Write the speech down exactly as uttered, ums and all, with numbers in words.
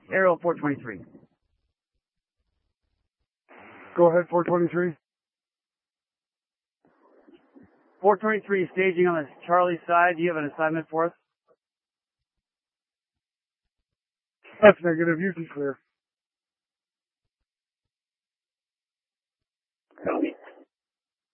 Aerial four twenty-three. Go ahead, four twenty-three. four twenty-three staging on the Charlie side. Do you have an assignment for us? That's negative. You can clear.